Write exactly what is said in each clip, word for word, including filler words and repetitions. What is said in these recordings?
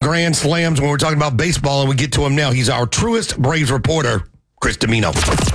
grand slams when we're talking about baseball, and we get to him now. He's our truest Braves reporter, Chris Dimino.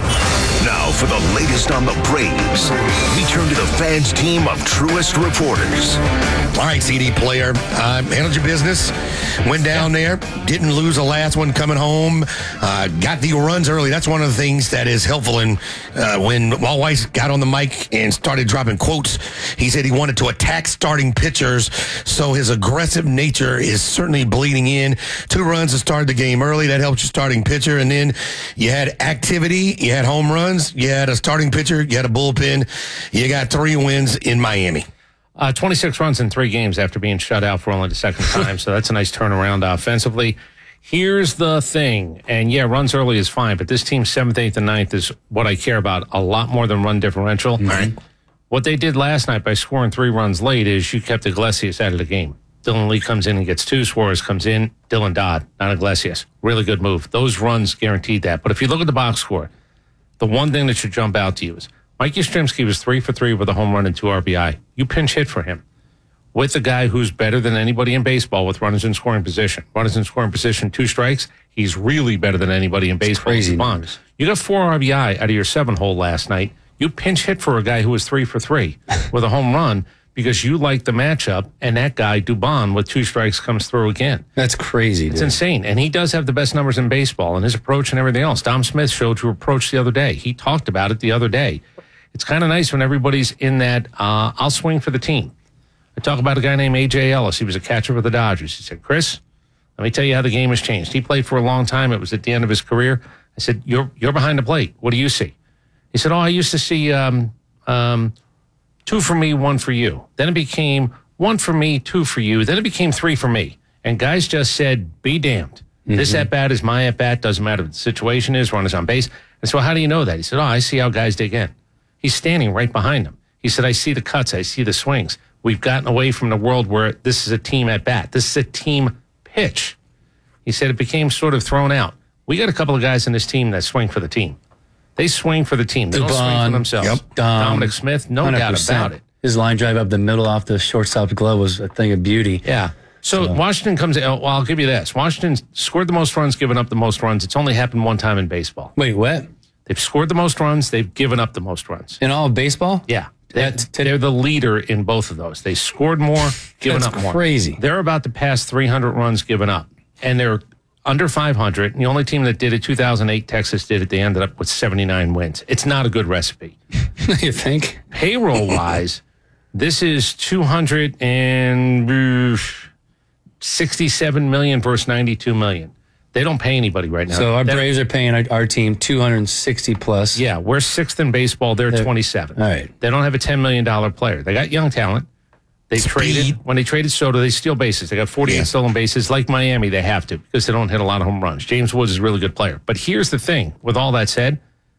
Now for the latest on the Braves, we turn to the fans' team of truest reporters. All right, C D player, uh, handled your business, went down there, didn't lose the last one coming home, uh, got the runs early. That's one of the things that is helpful. And uh, when Walt Weiss got on the mic and started dropping quotes, he said he wanted to attack starting pitchers, so his aggressive nature is certainly bleeding in. Two runs to start the game early, that helped your starting pitcher, and then you had activity, you had home runs, you had a starting pitcher, you had a bullpen, you got three wins in Miami. Uh, twenty-six runs in three games after being shut out for only the second time, so that's a nice turnaround offensively. Here's the thing, and yeah, runs early is fine, but this team's seventh, eighth, and ninth is what I care about a lot more than run differential. Mm-hmm. Right. What they did last night by scoring three runs late is you kept Iglesias out of the game. Dylan Lee comes in and gets two. Suarez comes in. Dylan Dodd, not Iglesias. Really good move. Those runs guaranteed that. But if you look at the box score, the one thing that should jump out to you is Mike Yastrzemski was three for three with a home run and two R B I. You pinch hit for him with a guy who's better than anybody in baseball with runners in scoring position. Runners in scoring position, two strikes. He's really better than anybody in baseball. Crazy. You got four R B I out of your seven hole last night. You pinch hit for a guy who was three for three with a home run because you like the matchup, and that guy, Dubon, with two strikes comes through again. That's crazy, dude. It's insane. And he does have the best numbers in baseball, and his approach and everything else. Dom Smith showed your approach the other day. He talked about it the other day. It's kind of nice when everybody's in that, uh, I'll swing for the team. I talk about a guy named A J Ellis. He was a catcher for the Dodgers. He said, Chris, let me tell you how the game has changed. He played for a long time. It was at the end of his career. I said, you're you're behind the plate. What do you see? He said, oh, I used to see um, um, two for me, one for you. Then it became one for me, two for you. Then it became three for me. And guys just said, be damned. Mm-hmm. This at-bat is my at-bat. Doesn't matter what the situation is. Runners on base. And so how do you know that? He said, oh, I see how guys dig in. He's standing right behind him. He said, I see the cuts. I see the swings. We've gotten away from the world where this is a team at-bat. This is a team pitch. He said it became sort of thrown out. We got a couple of guys in this team that swing for the team. They swing for the team. They Dubon, don't swing for themselves. Yep. Dom, Dominic Smith, no one hundred percent. doubt about it. His line drive up the middle off the shortstop glove was a thing of beauty. Yeah. So, so. Washington comes in. Well, I'll give you this. Washington scored the most runs, given up the most runs. It's only happened one time in baseball. Wait, what? They've scored the most runs. They've given up the most runs. In all of baseball? Yeah. They're, they're the leader in both of those. They scored more, given That's up more. crazy. They're about to pass three hundred runs given up. And they're under five hundred. And the only team that did it, two thousand eight, Texas did it. They ended up with seventy-nine wins. It's not a good recipe. You think? Payroll-wise, this is two hundred sixty-seven million dollars versus ninety-two million dollars. They don't pay anybody right now. So our They're, Braves are paying our, our team two hundred sixty plus. Yeah, we're sixth in baseball. They're, They're twenty-seven. All right. They don't have a ten million dollars player. They got young talent. They Speed. traded, when they traded Soto, they steal bases. They got forty-eight yeah. stolen bases. Like Miami, they have to because they don't hit a lot of home runs. James Woods is a really good player. But here's the thing. With all that said,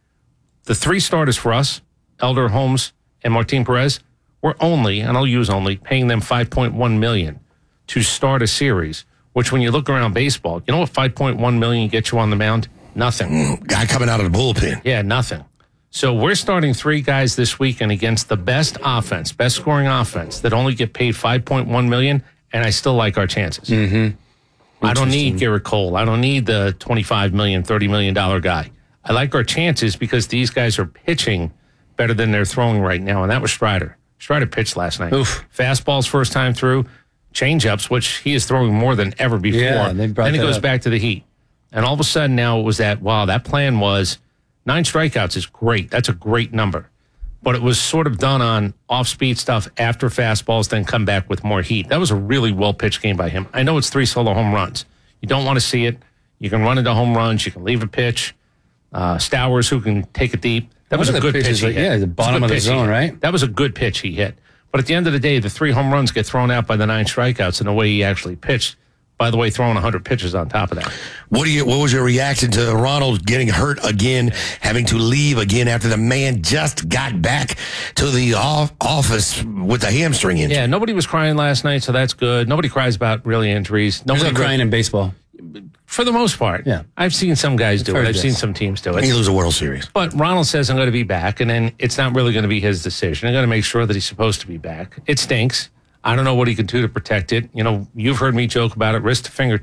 the three starters for us, Elder, Holmes, and Martin Perez, we're only, and I'll use only, paying them five point one million dollars to start a series. Which, when you look around baseball, you know what five point one million dollars gets you on the mound? Nothing. Mm, guy coming out of the bullpen. Yeah, nothing. So we're starting three guys this weekend against the best offense, best scoring offense that only get paid five point one million dollars, and I still like our chances. Mm-hmm. I don't need Garrett Cole. I don't need the twenty-five million dollars, thirty million dollars guy. I like our chances because these guys are pitching better than they're throwing right now, and that was Strider. Strider pitched last night. Oof. Fastballs first time through. Change-ups, which he is throwing more than ever before. Yeah, they brought then it that goes up. back to the heat. And all of a sudden now it was that, wow, that plan was nine strikeouts is great. That's a great number. But it was sort of done on off-speed stuff after fastballs, then come back with more heat. That was a really well-pitched game by him. I know it's three solo home runs. You don't want to see it. You can run into home runs. You can leave a pitch. Uh, Stowers, who can take it deep. That was a good pitch he hit. Yeah, the bottom of the zone, right? That was a good pitch he hit. But at the end of the day, the three home runs get thrown out by the nine strikeouts in the way he actually pitched. By the way, throwing one hundred pitches on top of that. What do you? What was your reaction to Ronald getting hurt again, having to leave again after the man just got back to the off- office with the hamstring injury? Yeah, nobody was crying last night, so that's good. Nobody cries about really injuries. Nobody There's no crying really, in baseball. For the most part. Yeah. I've seen some guys do it. I've this. seen some teams do it. He lose a World Series. But Ronald says, I'm going to be back, and then it's not really going to be his decision. I'm going to make sure that he's supposed to be back. It stinks. I don't know what he can do to protect it. You know, you've heard me joke about it, wrist to fingertip.